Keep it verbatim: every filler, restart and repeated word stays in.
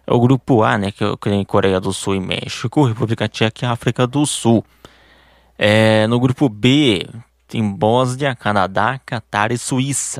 É o grupo A, né? Que é o- que tem Coreia do Sul e México, República Tcheca e África do Sul. É, no grupo B tem Bósnia, Canadá, Catar e Suíça.